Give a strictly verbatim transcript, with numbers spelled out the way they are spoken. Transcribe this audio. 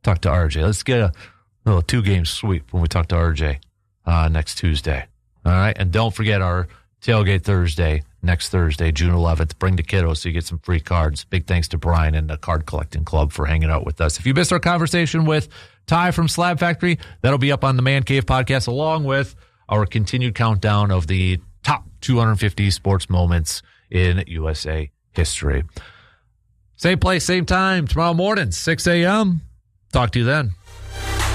talk to R J. Let's get a little two-game sweep when we talk to R J uh, next Tuesday. All right? And don't forget our Tailgate Thursday, next Thursday, June eleventh. Bring the kiddos so you get some free cards. Big thanks to Brian and the Card Collecting Club for hanging out with us. If you missed our conversation with Ty from Slab Factory, that'll be up on the Man Cave podcast, along with our continued countdown of the top two hundred fifty sports moments in U S A history. Same place, same time, tomorrow morning, six a.m. Talk to you then.